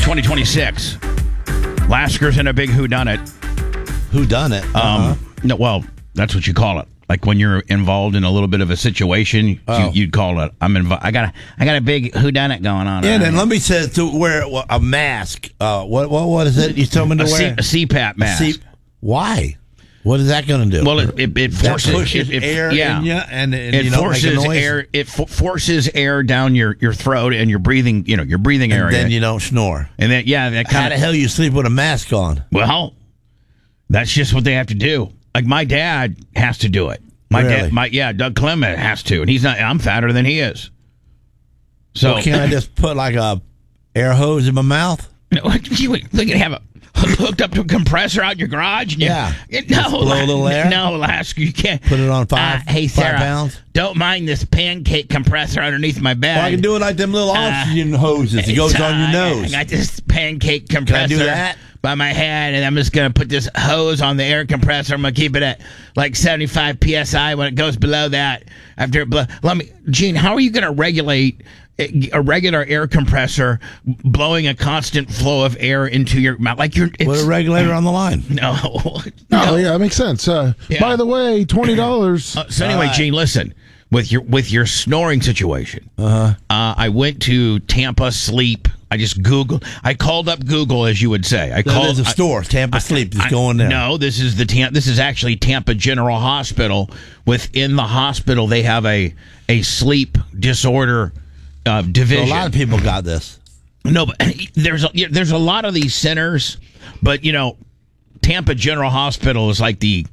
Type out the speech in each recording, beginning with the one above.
2026. Lasker's in a big whodunit. Whodunit? No, well, that's what you call it. Like when you're involved in a little bit of a situation, you'd call it. I got a big whodunit going on. Yeah, right then here. let me say to wear a mask. What is it you told me to wear? A CPAP mask. Why? What is that going to do? Well, it forces pushes air in you, and it you don't forces make a noise. air. It forces air down your throat and your breathing. Your breathing And area. then you don't snore. And then that How kind the hell you sleep with a mask on? Well, that's just what they have to do. Like my dad has to do it. Really? Doug Clement has to, and he's not. I'm fatter than he is. So Well, can't I just put like a air hose in my mouth? you look at have a hooked up to a compressor out in your garage. And Just blow a little air? No, Lasker, you can't Put it on Hey, 5 Sarah, pounds? don't mind this pancake compressor underneath my bed. Well, I can do it like them little oxygen hoses. It goes on your nose. I got this pancake compressor do that? by my head, and I'm just going to put this hose on the air compressor. I'm going to keep it at like 75 psi. When it goes below that, after it Gene, how are you going to regulate a regular air compressor blowing a constant flow of air into your mouth? Like Put a regulator on the line. No. Oh, yeah, that makes sense. By the way, $20. So anyway, Gene, listen. With your snoring situation, I went to Tampa Sleep. I just Googled. I called up Google, as you would say. There's a store, Tampa Sleep. Just go in there. No, this is actually Tampa General Hospital. Within the hospital, they have a sleep disorder division. So a lot of people got this. No, but there's a lot of these centers, but Tampa General Hospital is like the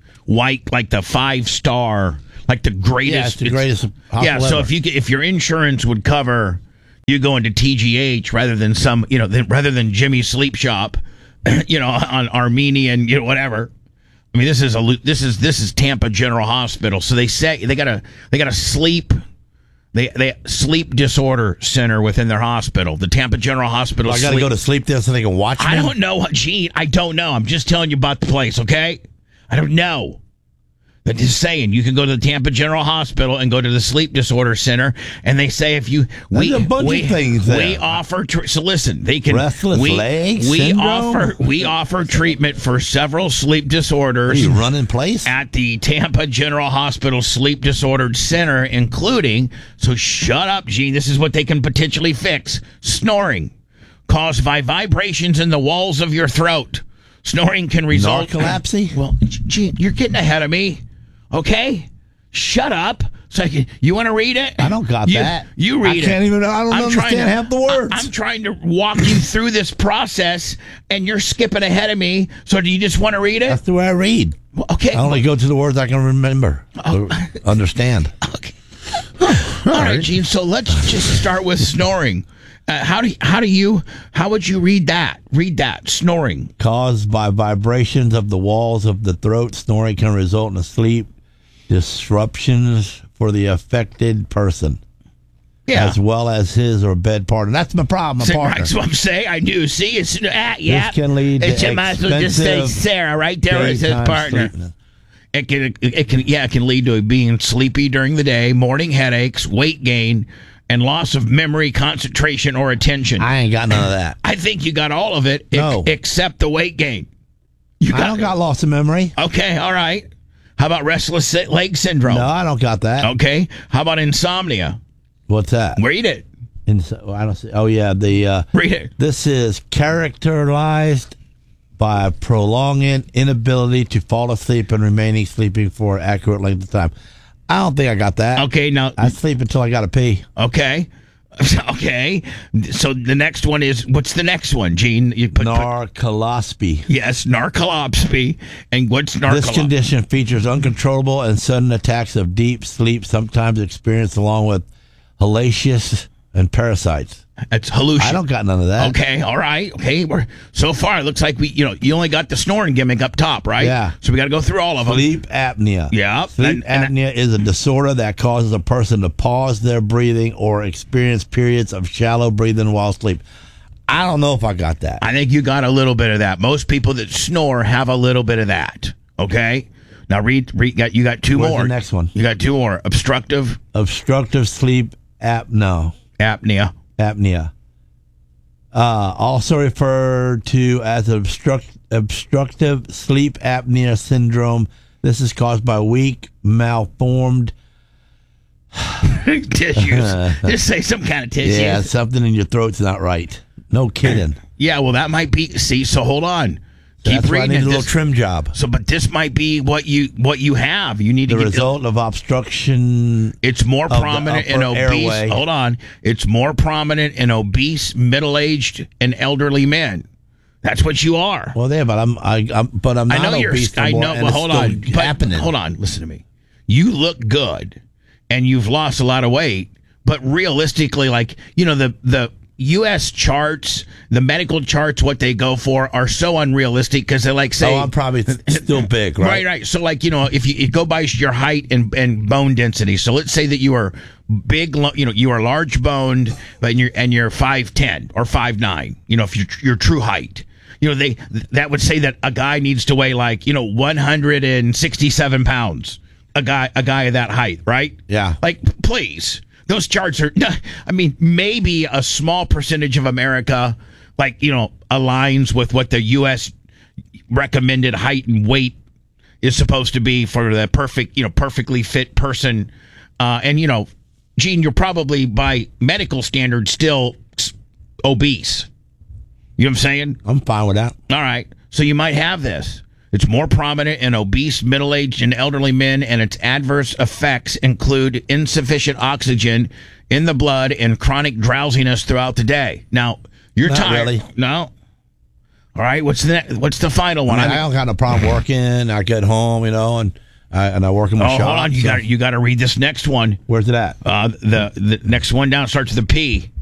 5-star. Like the greatest. Yeah, it's the greatest hospital so ever. if your insurance would cover you going to TGH rather than Jimmy's Sleep Shop, on Armenian, whatever. I mean, this is Tampa General Hospital. So they say they got a sleep sleep disorder center within their hospital. The Tampa General Hospital. I got to go to sleep there so they can watch me? I don't know, Gene. I don't know. I'm just telling you about the place, okay? I don't know. But just saying, you can go to the Tampa General Hospital and go to the Sleep Disorder Center, and they say if you There's a bunch of things there. we offer so listen, they can Restless leg syndrome? we offer treatment for several sleep disorders. Are you running place? At the Tampa General Hospital Sleep Disorder Center, including, so shut up, Gene, this is what they can potentially fix: snoring caused by vibrations in the walls of your throat. Snoring can result. Narcolepsy? Well, Gene, you're getting ahead of me. Okay, shut up. So you want to read it? I don't got that. You read it. I don't understand half the words. I'm trying to walk you through this process, and you're skipping ahead of me. So do you just want to read it? That's the way I read. Well, okay. I only go to the words I can remember. Or understand. Okay. All right, Gene. So let's just start with snoring. How would you read that? Read that. Snoring. Caused by vibrations of the walls of the throat, snoring can result in sleep disruptions for the affected person. Yeah. As well as his or bed partner. That's my problem, my partner. That's what I'm saying. I do. See, it's yeah. This can lead to You might as well just say Sarah right there where it says daytime partner. sleepiness. It can lead to being sleepy during the day, morning headaches, weight gain, and loss of memory, concentration, or attention. I ain't got none of that. I think you got all of it, No. except the weight gain. I don't got loss of memory. Okay, all right. How about restless leg syndrome? No, I don't got that. Okay. How about insomnia? What's that? Read it. I don't see. Oh yeah, Read it. This is characterized by prolonged inability to fall asleep and remaining sleeping for an accurate length of time. I don't think I got that. Okay, now I sleep until I got to pee. Okay. Okay. So the next one is, what's the next one, Gene? You Narcolepsy. Yes, narcolepsy. And what's narcolepsy? This condition features uncontrollable and sudden attacks of deep sleep, sometimes experienced along with hellacious and parasites. It's hallucination. I don't got none of that. Okay, all right. Okay, so far it looks like you only got the snoring gimmick up top, right? Yeah. So we got to go through all of them. Sleep apnea. Yeah. Sleep apnea is a disorder that causes a person to pause their breathing or experience periods of shallow breathing while asleep. I don't know if I got that. I think you got a little bit of that. Most people that snore have a little bit of that. Okay. Now read. You got two Where's more. the next one? You got two more. Obstructive sleep apnea. apnea. Also referred to as obstructive sleep apnea syndrome. This is caused by weak, malformed tissues. Just say some kind of tissues. Yeah, something in your throat's not right. No kidding. Yeah, well, that might be. See, so hold on. Keep That's why I reading need it. a little trim job. So, but this might be what you have. You need The to get result of obstruction. It's more of the prominent in upper obese. airway. Hold on. It's more prominent in obese, middle-aged, and elderly men. That's what you are. Well, there, but I'm not I know you're. obese no I more, know. and But it's hold still on. But happening. hold on. Listen to me. You look good, and you've lost a lot of weight. But realistically, like the U.S. charts, the medical charts, what they go for are so unrealistic because they're like say. I'm probably still big, right? Right. So, like, if you go by your height and bone density. So, let's say that you are big, you are large boned, but you're 5'10" or 5'9". If your true height. That would say that a guy needs to weigh like 167 pounds. A guy of that height, right? Yeah. Like, please. Those charts are, I mean, maybe a small percentage of America, like, aligns with what the U.S. recommended height and weight is supposed to be for the perfectly fit person. And, Gene, you're probably by medical standards still obese. You know what I'm saying? I'm fine with that. All right. So you might have this. It's more prominent in obese, middle-aged, and elderly men, and its adverse effects include insufficient oxygen in the blood and chronic drowsiness throughout the day. Now, you're Not tired. really. No? All right. What's the final one? I don't have no problem working. I get home, and I work in my shop. Hold on. You got to read this next one. Where's it at? The next one down starts with a P.